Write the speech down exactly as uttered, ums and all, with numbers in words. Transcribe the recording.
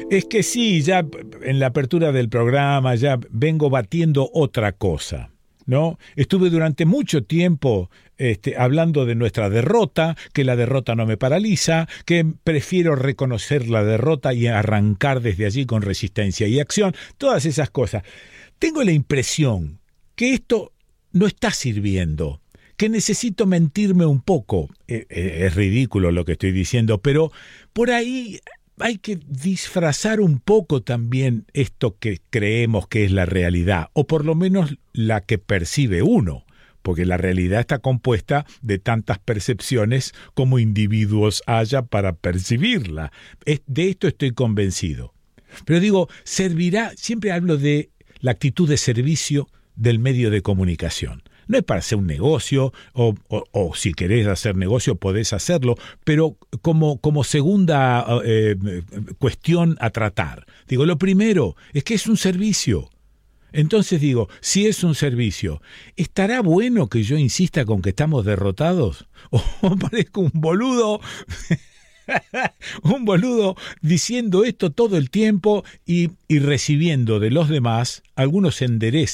Es que sí, ya en la apertura del programa ya vengo batiendo otra cosa, ¿no? Estuve durante mucho tiempo este, hablando de nuestra derrota, que la derrota no me paraliza, que prefiero reconocer la derrota y arrancar desde allí con resistencia y acción, todas esas cosas. Tengo la impresión que esto no está sirviendo, que necesito mentirme un poco. Eh, eh, es ridículo lo que estoy diciendo, pero por ahí hay que disfrazar un poco también esto que creemos que es la realidad, o por lo menos la que percibe uno, porque la realidad está compuesta de tantas percepciones como individuos haya para percibirla. Es, de esto estoy convencido. Pero digo, servirá, siempre hablo de la actitud de servicio del medio de comunicación. No es para hacer un negocio, o, o, o si querés hacer negocio podés hacerlo, pero como, como segunda eh, cuestión a tratar. Digo, lo primero es que es un servicio. Entonces digo, si es un servicio, ¿estará bueno que yo insista con que estamos derrotados? ¿O parezco un boludo? Un boludo diciendo esto todo el tiempo y, y recibiendo de los demás algunos enderezos